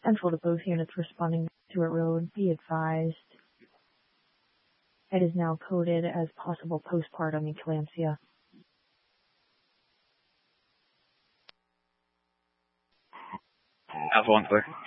Central to both units responding to Stewart Road, be advised. It is now coded as possible postpartum eclampsia. Alpha 1 clear.